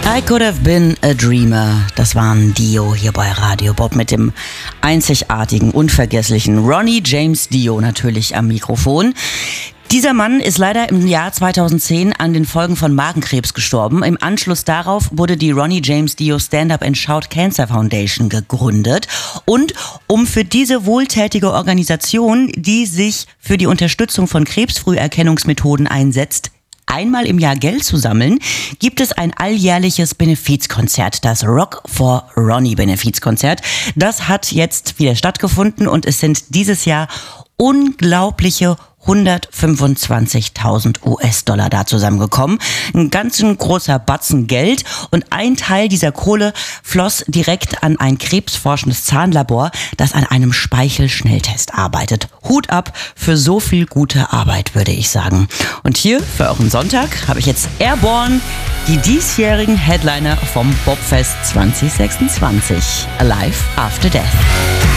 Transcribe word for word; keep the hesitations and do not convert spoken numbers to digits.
I could have been a dreamer. Das waren Dio hier bei Radio Bob mit dem einzigartigen, unvergesslichen Ronnie James Dio natürlich am Mikrofon. Dieser Mann ist leider im Jahr zweitausendzehn an den Folgen von Magenkrebs gestorben. Im Anschluss darauf wurde die Ronnie James Dio Stand-Up and Shout Cancer Foundation gegründet. Und um für diese wohltätige Organisation, die sich für die Unterstützung von Krebsfrüherkennungsmethoden einsetzt, einmal im Jahr Geld zu sammeln, gibt es ein alljährliches Benefizkonzert, das Rock for Ronnie Benefizkonzert. Das hat jetzt wieder stattgefunden und es sind dieses Jahr unglaubliche hundertfünfundzwanzigtausend US-Dollar da zusammengekommen. Ein ganz ein großer Batzen Geld und ein Teil dieser Kohle floss direkt an ein krebsforschendes Zahnlabor, das an einem Speichelschnelltest arbeitet. Hut ab für so viel gute Arbeit, würde ich sagen. Und hier für euren Sonntag habe ich jetzt Airborne, die diesjährigen Headliner vom Bobfest zwanzig sechsundzwanzig. Alive After Death.